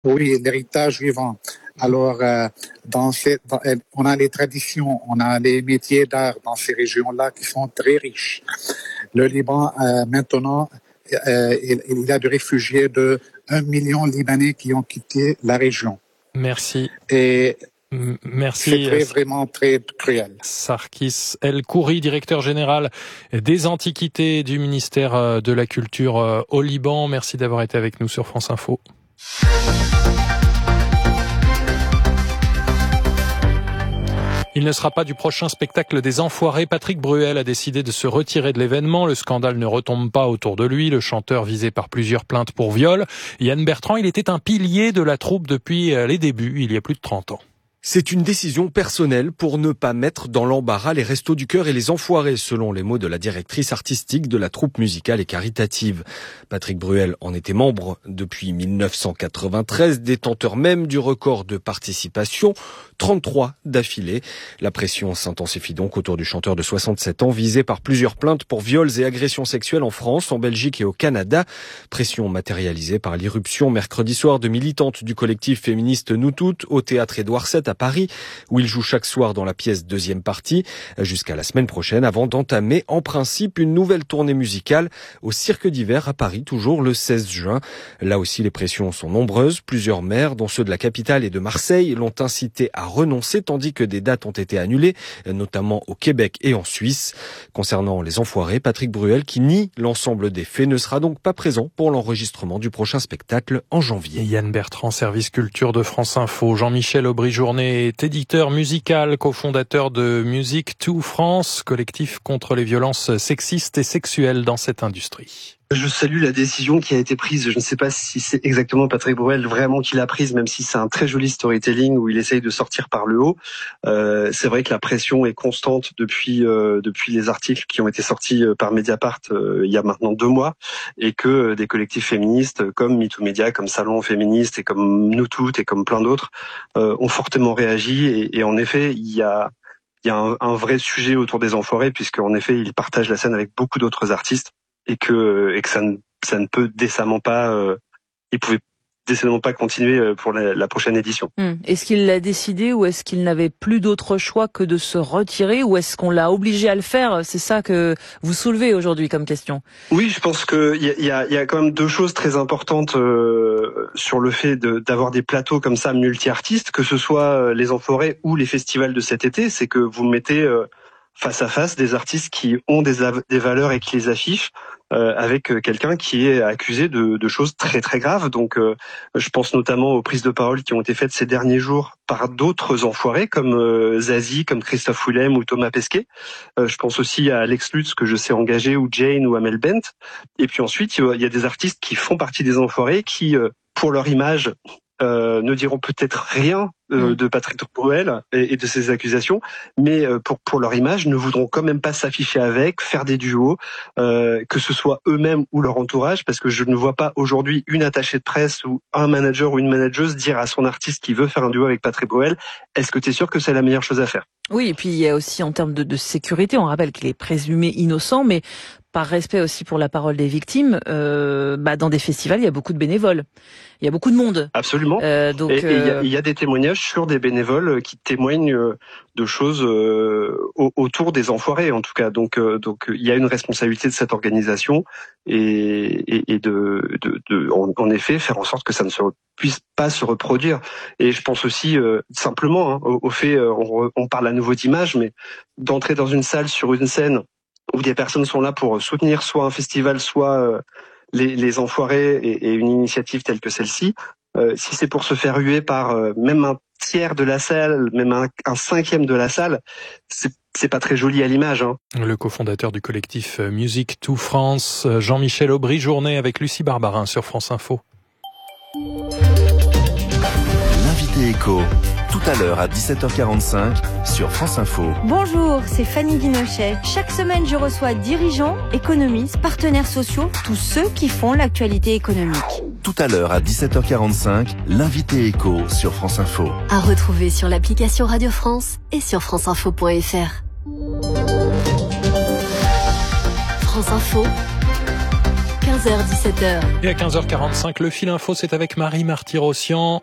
Oui, l'héritage vivant. Alors, on a les traditions, on a les métiers d'art dans ces régions-là qui sont très riches. Le Liban, maintenant, il y a des réfugiés de 1 million Libanais qui ont quitté la région. Merci. Et merci. C'est vraiment très cruel. Sarkis El Khoury, directeur général des Antiquités du ministère de la Culture au Liban. Merci d'avoir été avec nous sur France Info. Il ne sera pas du prochain spectacle des Enfoirés. Patrick Bruel a décidé de se retirer de l'événement. Le scandale ne retombe pas autour de lui. Le chanteur visé par plusieurs plaintes pour viol. Yann Bertrand, il était un pilier de la troupe depuis les débuts, il y a plus de 30 ans. C'est une décision personnelle pour ne pas mettre dans l'embarras les Restos du Cœur et les Enfoirés, selon les mots de la directrice artistique de la troupe musicale et caritative. Patrick Bruel en était membre depuis 1993, détenteur même du record de participation, 33 d'affilée. La pression s'intensifie donc autour du chanteur de 67 ans, visé par plusieurs plaintes pour viols et agressions sexuelles en France, en Belgique et au Canada. Pression matérialisée par l'irruption mercredi soir de militantes du collectif féministe Nous Toutes au théâtre Édouard VII à Paris, où il joue chaque soir dans la pièce deuxième partie, jusqu'à la semaine prochaine, avant d'entamer en principe une nouvelle tournée musicale au Cirque d'hiver à Paris, toujours le 16 juin. Là aussi, les pressions sont nombreuses. Plusieurs maires, dont ceux de la capitale et de Marseille, l'ont incité à renoncer, tandis que des dates ont été annulées, notamment au Québec et en Suisse. Concernant les Enfoirés, Patrick Bruel, qui nie l'ensemble des faits, ne sera donc pas présent pour l'enregistrement du prochain spectacle en janvier. Yann Bertrand, service culture de France Info. Jean-Michel Aubry-Journet est éditeur musical, cofondateur de Music to France, collectif contre les violences sexistes et sexuelles dans cette industrie. Je salue la décision qui a été prise. Je ne sais pas si c'est exactement Patrick Bruel vraiment qui l'a prise, même si c'est un très joli storytelling où il essaye de sortir par le haut. C'est vrai que la pression est constante depuis les articles qui ont été sortis par Mediapart il y a maintenant 2 mois, et que des collectifs féministes comme MeToo Media, comme Salon Féministe et comme Nous Toutes et comme plein d'autres ont fortement réagi. Et en effet, il y a un vrai sujet autour des Enfoirés, puisqu'en effet, ils partagent la scène avec beaucoup d'autres artistes. Et que ça ne peut décemment pas, il pouvait décemment pas continuer pour la prochaine édition. Est-ce qu'il l'a décidé, ou est-ce qu'il n'avait plus d'autre choix que de se retirer, ou est-ce qu'on l'a obligé à le faire? C'est ça que vous soulevez aujourd'hui comme question. Oui, je pense que il y a quand même 2 choses très importantes sur le fait d'avoir des plateaux comme ça multi-artistes, que ce soit les Enfoirés ou les festivals de cet été. C'est que vous mettez face à face des artistes qui ont des valeurs et qui les affichent, avec quelqu'un qui est accusé de choses très très graves. Donc je pense notamment aux prises de parole qui ont été faites ces derniers jours par d'autres Enfoirés comme Zazie, comme Christophe Willem ou Thomas Pesquet. Je pense aussi à Alex Lutz, que je sais engagé, ou Jane ou Amel Bent. Et puis ensuite, il y a des artistes qui font partie des Enfoirés qui, pour leur image, ne diront peut-être rien de Patrick Bruel et de ses accusations, mais pour leur image, ne voudront quand même pas s'afficher avec, faire des duos, que ce soit eux-mêmes ou leur entourage, parce que je ne vois pas aujourd'hui une attachée de presse ou un manager ou une manageuse dire à son artiste qui veut faire un duo avec Patrick Bruel, est-ce que tu es sûr que c'est la meilleure chose à faire? Oui, et puis il y a aussi en termes de sécurité, on rappelle qu'il est présumé innocent, mais par respect aussi pour la parole des victimes, dans des festivals, il y a beaucoup de bénévoles. Il y a beaucoup de monde. Absolument. Donc, il y a des témoignages sur des bénévoles qui témoignent de choses autour des Enfoirés, en tout cas. Donc il y a une responsabilité de cette organisation et en effet faire en sorte que ça ne puisse pas se reproduire. Et je pense aussi simplement au fait, on parle à nouveau d'image, mais d'entrer dans une salle, sur une scène où des personnes sont là pour soutenir soit un festival, soit les Enfoirés et une initiative telle que celle-ci, si c'est pour se faire huer par même un tiers de la salle, même un cinquième de la salle, c'est pas très joli à l'image. Le cofondateur du collectif Music to France, Jean-Michel Aubry-Journet, avec Lucie Barbarin sur France Info. L'invité éco, tout à l'heure à 17h45 sur France Info. Bonjour, c'est Fanny Guinochet. Chaque semaine, je reçois dirigeants, économistes, partenaires sociaux, tous ceux qui font l'actualité économique. Tout à l'heure à 17h45, l'invité éco sur France Info. À retrouver sur l'application Radio France et sur franceinfo.fr. France Info, 15h-17h. Et à 15h45, le fil info, c'est avec Marie Marty-Rossian.